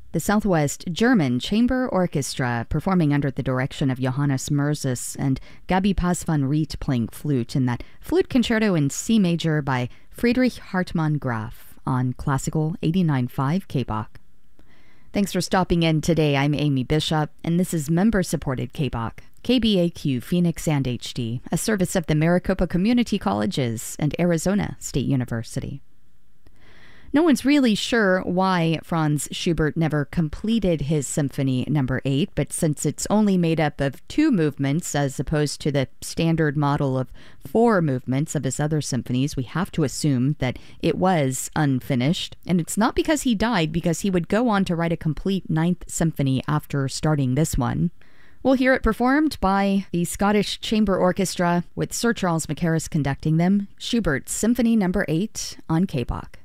The Southwest German Chamber Orchestra, performing under the direction of Johannes Murzus and Gabi Paz van Riet playing flute in that flute concerto in C major by Friedrich Hartmann Graf on Classical 89.5 KBOK. Thanks for stopping in today. I'm Amy Bishop, and this is member-supported KBOK, KBAQ Phoenix and HD, a service of the Maricopa Community Colleges and Arizona State University. No one's really sure why Franz Schubert never completed his Symphony No. 8, but since it's only made up of 2 movements as opposed to the standard model of 4 movements of his other symphonies, we have to assume that it was unfinished. And it's not because he died, because he would go on to write a complete 9th symphony after starting this one. We'll hear it performed by the Scottish Chamber Orchestra with Sir Charles Mackerras conducting them, Schubert's Symphony No. 8 on KBOK.